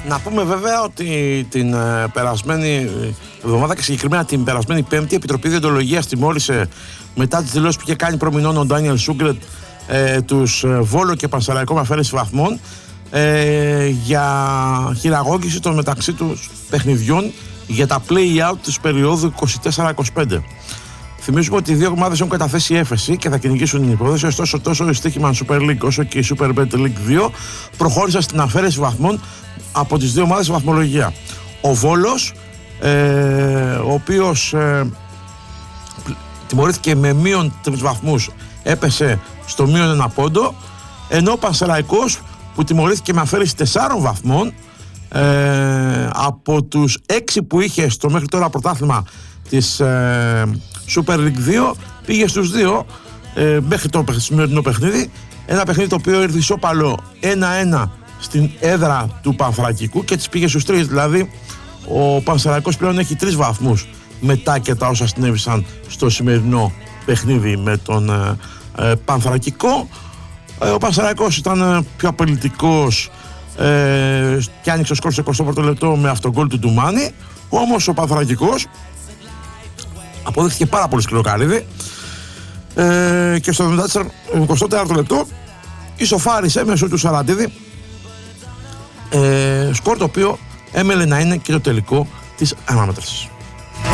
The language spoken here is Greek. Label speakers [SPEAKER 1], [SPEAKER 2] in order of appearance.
[SPEAKER 1] Να πούμε βέβαια ότι την περασμένη εβδομάδα και συγκεκριμένα την περασμένη Πέμπτη η Επιτροπή Διοντολογίας τιμώρησε μετά τις δηλώσεις που είχε κάνει προμηνών ο Ντάνιελ Σούγκρετ τους Βόλο και Πανσεραϊκό με αφαίρεση βαθμών για χειραγώγηση των μεταξύ τους παιχνιδιών για τα play-out της περίοδου 24-25. Θυμίζουμε ότι οι δύο ομάδες έχουν καταθέσει έφεση και θα κυνηγήσουν την υπόθεση, ωστόσο τόσο η Stoichman Super League όσο και η Super Bet League 2 προχώρησαν στην αφαίρεση βαθμών από τις δύο ομάδες σε βαθμολογία. Ο Βόλος, ο οποίος τιμωρήθηκε με μείον 3 βαθμούς, έπεσε στο μείον 1 πόντο, ενώ ο Πανσεραϊκός που τιμωρήθηκε με αφαίρεση 4 βαθμών από τους 6 που είχε στο μέχρι τώρα πρωτάθλημα της Super League 2 πήγε στους 2 μέχρι το σημερινό παιχνίδι, ένα παιχνίδι το οποίο ήρθε ισόπαλο 1-1 στην έδρα του Πανθρακικού και τις πήγε στους 3, δηλαδή ο Πανσεραϊκός πλέον έχει 3 βαθμούς μετά και τα όσα συνέβησαν στο σημερινό παιχνίδι με τον Πανθρακικό. Ο Πανσεραϊκός ήταν πιο απειλητικός και άνοιξε ο σκορ στο 21ο λεπτό με αυτογκόλ του Ντουμάνη, όμως ο Πανθρακικός αποδείχθηκε πάρα πολύ σκληροκάριδι και στο 24ο λεπτό ισοφάρισε μέσω του Σαραντίδη, σκορ το οποίο έμελε να είναι και το τελικό της αναμέτρησης.